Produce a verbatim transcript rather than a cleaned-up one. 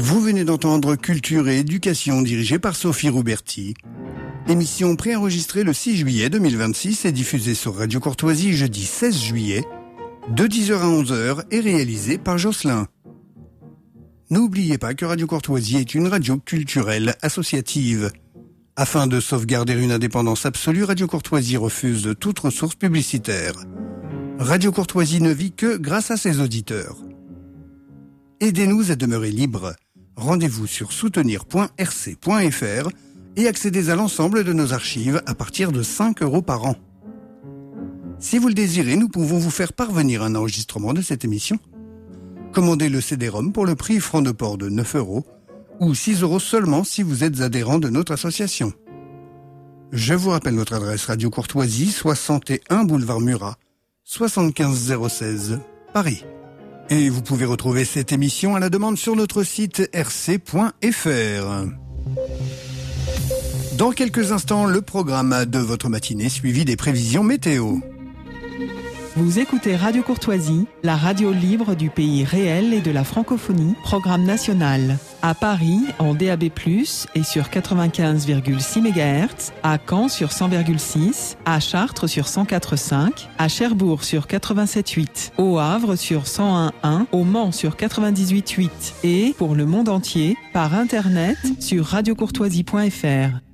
Vous venez d'entendre Culture et Éducation dirigée par Sophie Rouberti. Émission préenregistrée le six juillet deux mille vingt-six et diffusée sur Radio Courtoisie jeudi seize juillet, de dix heures à onze heures et réalisée par Jocelyn. N'oubliez pas que Radio Courtoisie est une radio culturelle associative. Afin de sauvegarder une indépendance absolue, Radio Courtoisie refuse toute ressource publicitaire. Radio Courtoisie ne vit que grâce à ses auditeurs. Aidez-nous à demeurer libres. Rendez-vous sur soutenir point r c point f r et accédez à l'ensemble de nos archives à partir de cinq euros par an. Si vous le désirez, nous pouvons vous faire parvenir un enregistrement de cette émission. Commandez le C D-ROM pour le prix franc de port de neuf euros ou six euros seulement si vous êtes adhérent de notre association. Je vous rappelle notre adresse Radio Courtoisie, soixante et un boulevard Murat, soixante-quinze zéro seize, Paris. Et vous pouvez retrouver cette émission à la demande sur notre site r c point f r. Dans quelques instants, le programme de votre matinée suivi des prévisions météo. Vous écoutez Radio Courtoisie, la radio libre du pays réel et de la francophonie, programme national. À Paris, en D A B plus, et sur quatre-vingt-quinze virgule six mégahertz, à Caen sur cent virgule six, à Chartres sur cent quatre virgule cinq, à Cherbourg sur quatre-vingt-sept virgule huit, au Havre sur cent un virgule un, au Mans sur quatre-vingt-dix-huit virgule huit et, pour le monde entier, par Internet sur radio courtoisie point f r.